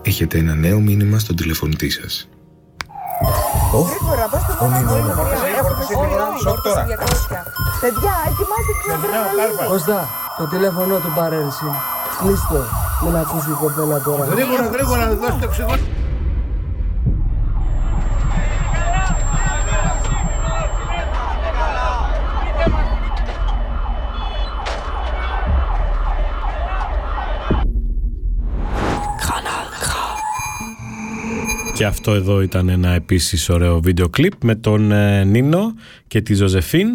έχετε ένα νέο μήνυμα στον τηλεφωνητή σας. Γρήγορα, δώστε το τώρα. Παιδιά, ετοιμάστε. Κώστα, το τηλέφωνο του παρέρεση. Κλείστο, μην ακούσει η κοπέλα τώρα. Γρήγορα, δώστε το ξεχώ. Και αυτό εδώ ήταν ένα επίσης ωραίο βίντεο κλιπ με τον Νίνο και τη Ζωζεφίν.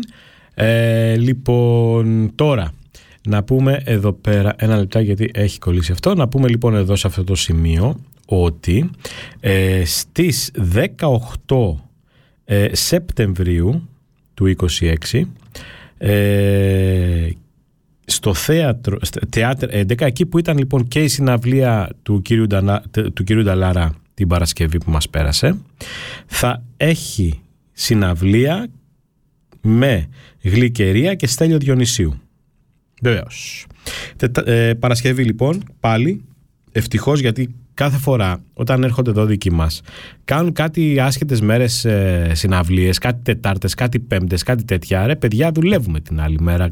Λοιπόν, τώρα να πούμε εδώ πέρα ένα λεπτάκι γιατί έχει κολλήσει αυτό. Να πούμε λοιπόν εδώ σε αυτό το σημείο ότι στις 18 Σεπτεμβρίου του 26 στο θέατρο 11, εκεί που ήταν λοιπόν και η συναυλία του κυρίου Νταλάρα την Παρασκευή που μας πέρασε, θα έχει συναυλία με Γλυκερία και Στέλιο Διονυσίου. Βεβαίως. Παρασκευή λοιπόν πάλι, ευτυχώς, γιατί κάθε φορά όταν έρχονται εδώ δικοί μας κάνουν κάτι άσχετες μέρες συναυλίες, κάτι Τετάρτες, κάτι Πέμπτες, κάτι τέτοια. Ρε παιδιά, δουλεύουμε την άλλη μέρα.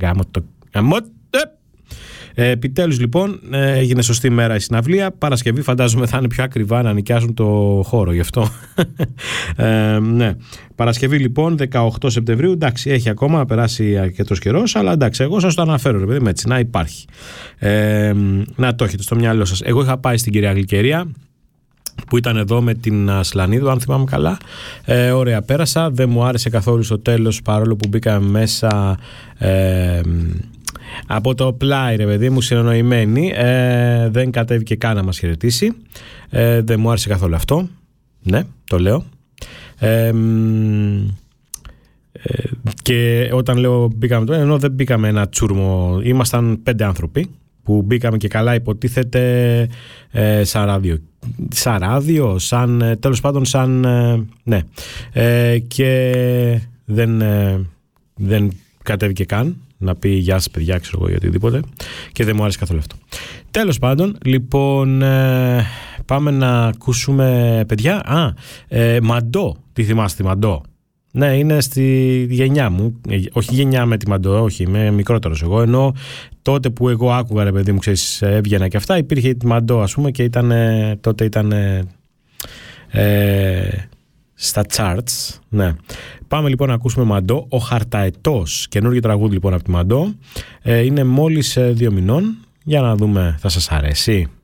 Επιτέλους λοιπόν έγινε σωστή μέρα η συναυλία. Παρασκευή φαντάζομαι θα είναι πιο ακριβά να νοικιάσουν το χώρο, γι' αυτό. Ναι. Παρασκευή λοιπόν 18 Σεπτεμβρίου. Εντάξει, έχει ακόμα να περάσει αρκετός καιρός, αλλά εντάξει, εγώ σας το αναφέρω, ρε παιδί, έτσι να υπάρχει. Να το έχετε στο μυαλό σας. Εγώ είχα πάει στην κυρία Γλυκερία που ήταν εδώ με την Ασλανίδου, αν θυμάμαι καλά. Ωραία, πέρασα. Δεν μου άρεσε καθόλου στο τέλος, παρόλο που μπήκα μέσα από το πλάι, ρε παιδί μου, συνεννοημένη. Δεν κατέβηκε καν να μας χαιρετήσει. Δεν μου άρεσε καθόλου αυτό. Ναι, το λέω. Και όταν λέω μπήκαμε τώρα, ενώ δεν μπήκαμε ένα τσούρμο, ήμασταν 5 άνθρωποι που μπήκαμε και καλά υποτίθεται σαν ράδιο, σαν, τέλος πάντων σαν, ναι. Και δεν κατέβηκε καν να πει γεια σας παιδιά, ξέρω εγώ, ή οτιδήποτε, και δεν μου άρεσε καθόλου αυτό. Τέλος πάντων, λοιπόν, πάμε να ακούσουμε, παιδιά, Μαντό. Τι θυμάστε τη Μαντό? Ναι, είναι στη γενιά μου. Όχι γενιά με τη Μαντό, όχι, είμαι μικρότερος εγώ. Ενώ τότε που εγώ άκουγα, ρε παιδί μου, ξέρεις, έβγαινα και αυτά, υπήρχε τη Μαντό, ας πούμε, και τότε ήταν στα charts. Ναι. Πάμε λοιπόν να ακούσουμε Μαντό. Ο Χαρταετός, καινούργιο τραγούδι λοιπόν από τη Μαντό. Είναι μόλις 2 μηνών. Για να δούμε, θα σας αρέσει.